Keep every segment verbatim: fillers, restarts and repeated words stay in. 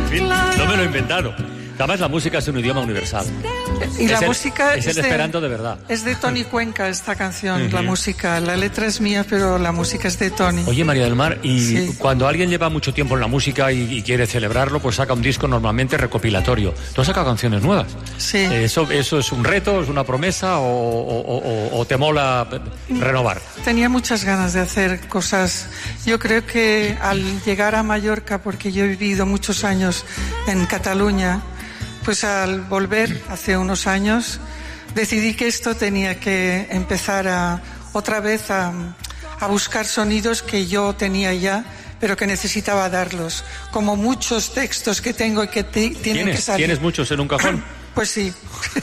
fin, no me lo he inventado. Además, la música es un idioma universal. Y la es el, música es el de, esperanto de verdad. Es de Toni Cuenca esta canción, Uh-huh. la música. La letra es mía, pero la música es de Toni. Oye, María del Mar, y sí. cuando alguien lleva mucho tiempo en la música y, y quiere celebrarlo, pues saca un disco normalmente recopilatorio. ¿Tú has sacado canciones nuevas? Sí. ¿Eso, eso es un reto, es una promesa o, o, o, o te mola renovar? Tenía muchas ganas de hacer cosas. Yo creo que al llegar a Mallorca, porque yo he vivido muchos años en Cataluña, pues al volver hace unos años decidí que esto tenía que empezar a otra vez a, a buscar sonidos que yo tenía ya, pero que necesitaba darlos, como muchos textos que tengo y que te, tienen que salir. ¿Tienes muchos en un cajón? Pues sí.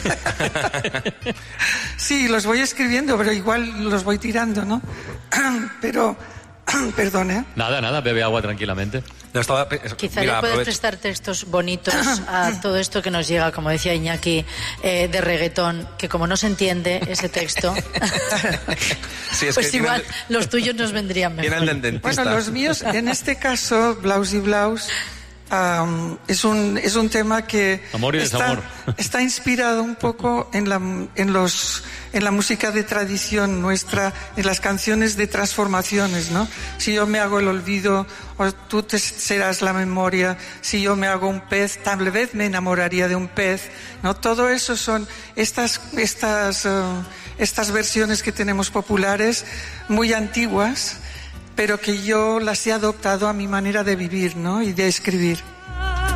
Sí, los voy escribiendo, pero igual los voy tirando, ¿no? Pero, perdón, ¿eh? Nada, nada, bebe agua tranquilamente. No, estaba, Quizá mira, le puedes aprovecho. prestar textos bonitos a todo esto que nos llega, como decía Iñaki, eh, de reggaetón, que como no se entiende ese texto, Sí, es pues que igual tienen- los tuyos nos vendrían mejor. tienen del dentista. Bueno, los míos, en este caso, Blaus y Blaus, um, es, un, es un tema que Amor y está, desamor. está inspirado un poco en la, en, los, en la música de tradición nuestra, en las canciones de transformaciones, ¿no? Si yo me hago el olvido, o tú te serás la memoria, si yo me hago un pez, tal vez me enamoraría de un pez, ¿no? Todo eso son estas, estas, uh, estas versiones que tenemos populares, muy antiguas, pero que yo las he adoptado a mi manera de vivir, ¿no? Y de escribir.